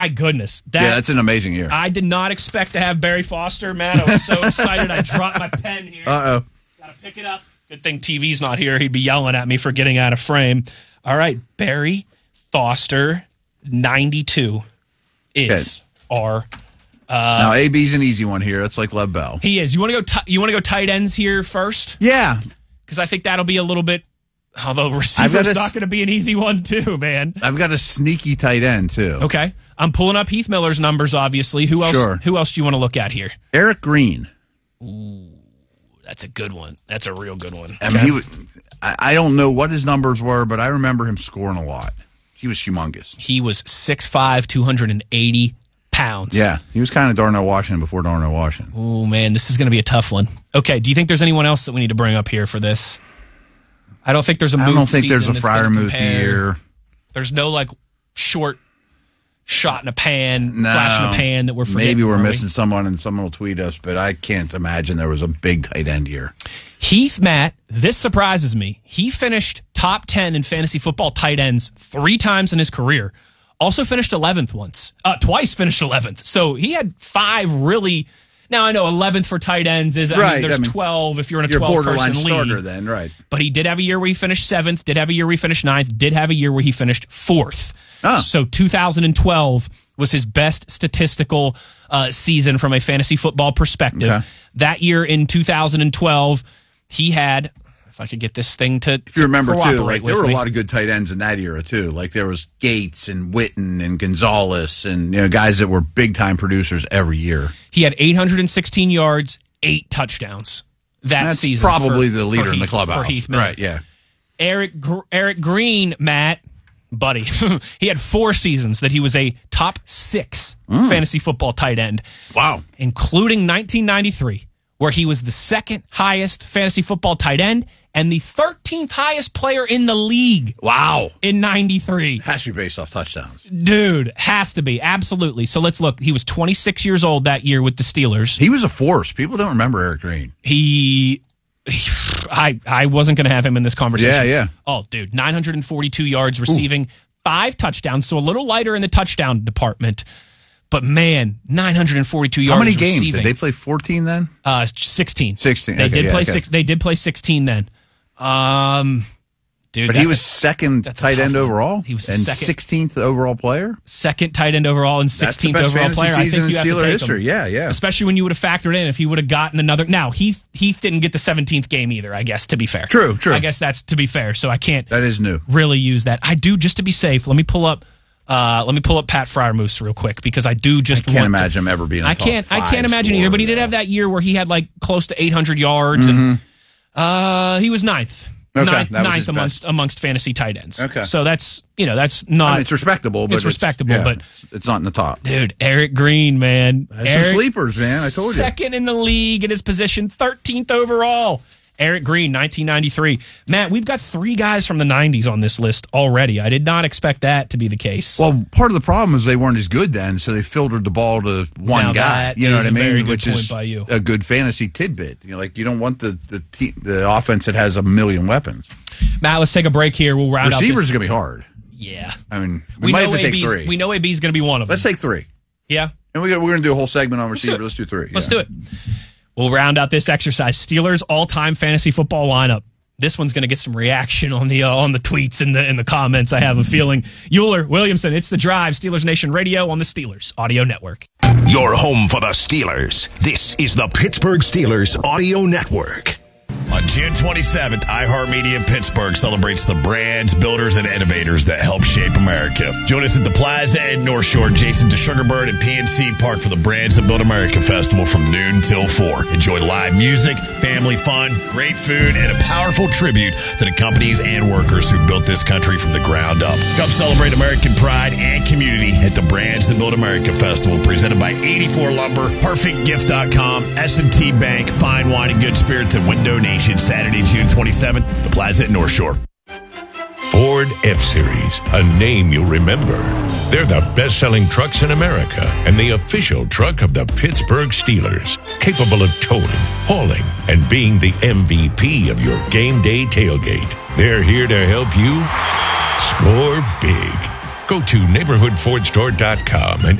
My goodness. That's an amazing year. I did not expect to have Barry Foster, man. I was so excited I dropped my pen here. Uh-oh. Got to pick it up. Good thing TV's not here. He'd be yelling at me for getting out of frame. All right, Barry Foster, 92 is our... now, AB's an easy one here. It's like Lev Bell. He is. You want to go tight ends here first? Yeah. Because I think that'll be a little bit... Although receiver's not going to be an easy one, too, man. I've got a sneaky tight end, too. Okay. I'm pulling up Heath Miller's numbers, obviously. Who else? Sure. Who else do you want to look at here? Eric Green. Ooh, that's a good one. That's a real good one. I mean, I don't know what his numbers were, but I remember him scoring a lot. He was humongous. He was 6'5", 280 pounds. Yeah, he was kind of Darnell Washington before Darnell Washington. Oh, man, this is going to be a tough one. Okay, do you think there's anyone else that we need to bring up here for this? I don't think there's a move. I don't think there's a Freiermuth here. There's no like short shot in a pan, flash in a pan that we're forgetting. Maybe we're missing someone and someone will tweet us, but I can't imagine there was a big tight end here. Heath, Matt, this surprises me. He finished top 10 in fantasy football tight ends 3 times in his career. Also finished 11th once. Twice finished 11th. So he had 5 really... Now, I know 11th for tight ends is, there's 12 if you're in a 12-person league. You're borderline starter then, right. But he did have a year where he finished 7th, did have a year where he finished 9th, did have a year where he finished 4th. Oh. So 2012 was his best statistical season from a fantasy football perspective. Okay. That year in 2012, he had... If I could get this thing to if you remember too, like there were a lot of good tight ends in that era too. Like there was Gates and Witten and Gonzalez and guys that were big time producers every year. He had 816 yards, 8 touchdowns that season. That's probably the leader in the clubhouse, for Heath Miller. Right? Yeah. Eric Green, Matt, buddy, he had 4 seasons that he was a top 6 fantasy football tight end. Wow, including 1993, where he was the 2nd highest fantasy football tight end and the 13th highest player in the league. Wow. In 93. Has to be based off touchdowns. Dude, has to be. Absolutely. So let's look. He was 26 years old that year with the Steelers. He was a force. People don't remember Eric Green. I wasn't going to have him in this conversation. Yeah. Oh, dude, 942 yards receiving, 5 touchdowns, so a little lighter in the touchdown department. But man, 942 yards. How many games receiving. did they play? 14 then? 16. 16. They did play 6. They did play 16 then. Dude, but he was second tight end overall. He was and second, 16th overall player. Second tight end overall and 16th overall player. I think you have Steeler to take history. him. Yeah. Especially when you would have factored in if he would have gotten another. Now Heath didn't get the 17th game either. I guess to be fair. True. I guess that's to be fair. So I can't. That is new. Really use that. I do just to be safe. Let me pull up Pat Freiermuth real quick because I do just. I can't imagine him ever being. I can't imagine either. But he did have that year where he had like close to 800 yards and he was 9th. Okay, ninth amongst fantasy tight ends. Okay, so that's not. I mean, it's respectable, but it's not in the top. Dude, Eric Green, man, some sleepers, man. I told you, second in the league at his position, 13th overall. Eric Green, 1993. Matt, we've got 3 guys from the 90s on this list already. I did not expect that to be the case. Well, part of the problem is they weren't as good then, so they filtered the ball to one guy. You know what I mean? Which is a good fantasy tidbit. You don't want the offense that has a million weapons. Matt, let's take a break here. We'll round out. Receivers are going to be hard. Yeah. I mean, we might have to take 3. We know AB's going to be one of them. Let's take 3. Yeah. And we're going to do a whole segment on receivers. Let's do 3. Let's do it. We'll round out this exercise. Steelers all-time fantasy football lineup. This one's going to get some reaction on the tweets and the comments. I have a feeling. Euler, Williamson, it's The Drive, Steelers Nation Radio on the Steelers Audio Network. Your home for the Steelers. This is the Pittsburgh Steelers Audio Network. On June 27th, iHeartMedia Pittsburgh celebrates the brands, builders, and innovators that help shape America. Join us at the Plaza at North Shore, adjacent to Sugarbird and PNC Park for the Brands That Build America Festival from noon till 4. Enjoy live music, family fun, great food, and a powerful tribute to the companies and workers who built this country from the ground up. Come celebrate American pride and community at the Brands That Build America Festival, presented by 84 Lumber, PerfectGift.com, S&T Bank, Fine Wine and Good Spirits, and Window Nation. Saturday, June 27th, the Plaza at North Shore. Ford F-Series, a name you'll remember. They're the best-selling trucks in America and the official truck of the Pittsburgh Steelers, capable of towing, hauling, and being the MVP of your game day tailgate. They're here to help you score big. Go to neighborhoodfordstore.com and